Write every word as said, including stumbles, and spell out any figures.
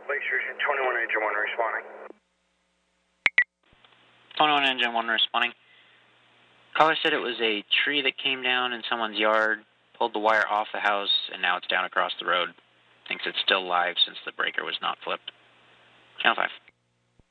Lake Station, twenty-one Engine one responding. twenty-one Engine one responding. Caller said it was a tree that came down in someone's yard, pulled the wire off the house, and now it's down across the road. Thinks it's still live since the breaker was not flipped. Channel five.